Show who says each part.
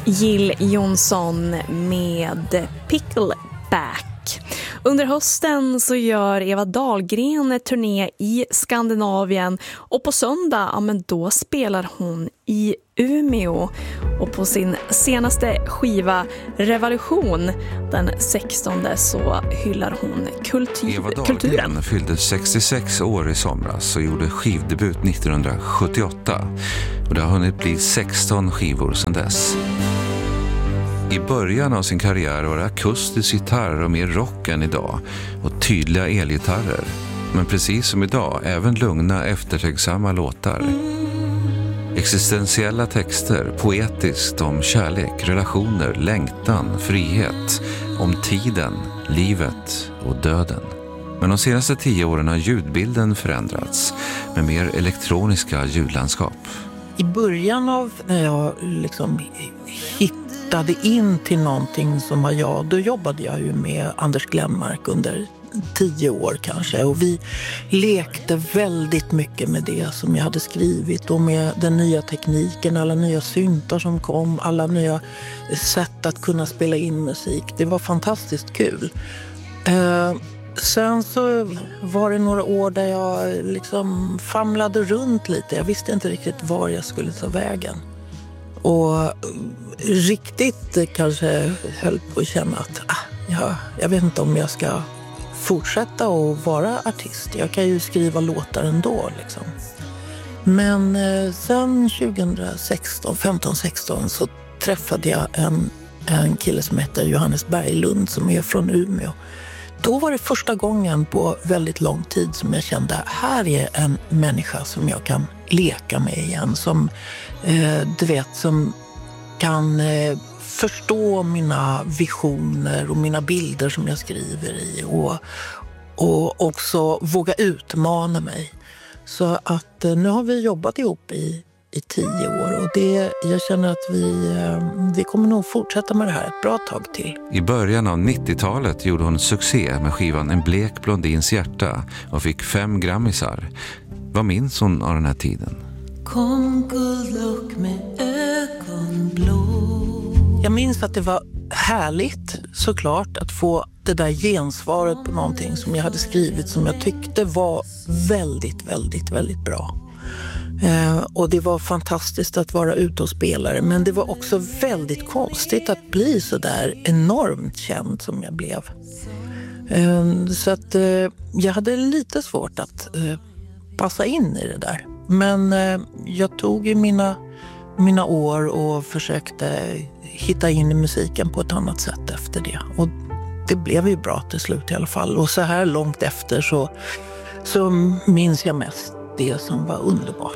Speaker 1: Jill Johnson med Pickleback. Under hösten så gör Eva Dahlgren turné i Skandinavien och på söndag, men då spelar hon i Umeå. Och på sin senaste skiva Revolution den 16 så hyllar hon
Speaker 2: Eva Dahlgren
Speaker 1: kulturen.
Speaker 2: Fyllde 66 år i somras och gjorde skivdebut 1978. Och det har hunnit bli 16 skivor sedan dess. I början av sin karriär var det akustisk gitarr och mer rock än idag och tydliga elgitarrer. Men precis som idag även lugna, eftertänksamma låtar. Existentiella texter, poetiskt om kärlek, relationer, längtan, frihet, om tiden, livet och döden. Men de senaste 10 åren har ljudbilden förändrats med mer elektroniska ljudlandskap.
Speaker 3: I början av när jag liksom hittade in till någonting som var jag, då jobbade jag ju med Anders Glenmark under 10 år kanske. Och vi lekte väldigt mycket med det som jag hade skrivit och med den nya tekniken, alla nya syntar som kom, alla nya sätt att kunna spela in musik. Det var fantastiskt kul. Sen så var det några år där jag liksom famlade runt lite. Jag visste inte riktigt var jag skulle ta vägen. Och riktigt kanske höll på att känna att jag vet inte om jag ska fortsätta att vara artist. Jag kan ju skriva låtar ändå liksom. Men sen 2016, 15-16 så träffade jag en kille som heter Johannes Berglund som är från Umeå. Då var det första gången på väldigt lång tid som jag kände här är en människa som jag kan leka med igen. Som, du vet, som kan förstå mina visioner och mina bilder som jag skriver i. Och också våga utmana mig. Så att nu har vi jobbat ihop i 10 år och jag känner att vi kommer nog fortsätta med det här ett bra tag till.
Speaker 2: I början av 90-talet gjorde hon succé med skivan En blek blondins hjärta och fick 5 grammisar. Vad minns hon av den här tiden?
Speaker 3: Kom guldlock med ögonblå. Jag minns att det var härligt såklart att få det där gensvaret på någonting som jag hade skrivit som jag tyckte var väldigt, väldigt, väldigt bra. Och det var fantastiskt att vara ute och spelare, men det var också väldigt konstigt att bli så där enormt känd som jag blev. Så att jag hade lite svårt att passa in i det där. Men jag tog ju mina år och försökte hitta in i musiken på ett annat sätt efter det. Och det blev ju bra till slut i alla fall. Och så här långt efter så minns jag mest det som var underbart.